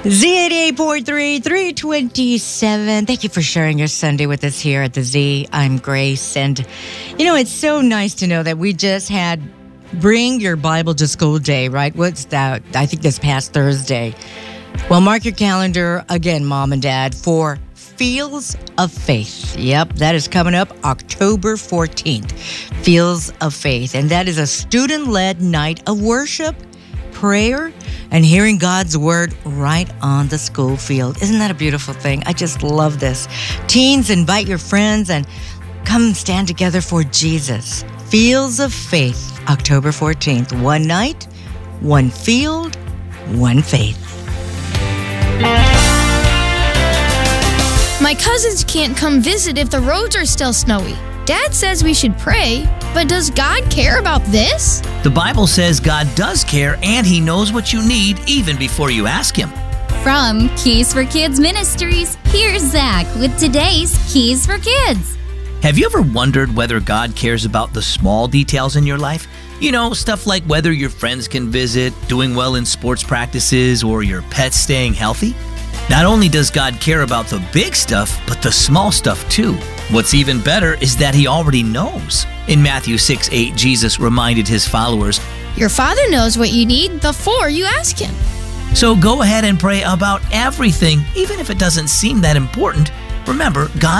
Z88.3, 327. Thank you for sharing your Sunday with us here at the Z. I'm Grace. And, it's so nice to know that we just had Bring Your Bible to School Day, right? What's that? I think this past Thursday. Well, mark your calendar again, Mom and Dad, for Fields of Faith. Yep, that is coming up October 14th. Fields of Faith. And that is a student-led night of worship, prayer, and hearing God's word right on the school field. Isn't that a beautiful thing? I just love this. Teens, invite your friends and come stand together for Jesus. Fields of Faith, October 14th. One night, one field, one faith. My cousins can't come visit if the roads are still snowy. Dad says we should pray, but does God care about this? The Bible says God does care and He knows what you need even before you ask Him. From Keys for Kids Ministries, here's Zach with today's Keys for Kids. Have you ever wondered whether God cares about the small details in your life? Stuff like whether your friends can visit, doing well in sports practices, or your pets staying healthy? Not only does God care about the big stuff, but the small stuff too. What's even better is that He already knows. In Matthew 6:8, Jesus reminded His followers, Your Father knows what you need before you ask Him. So go ahead and pray about everything, even if it doesn't seem that important. Remember, God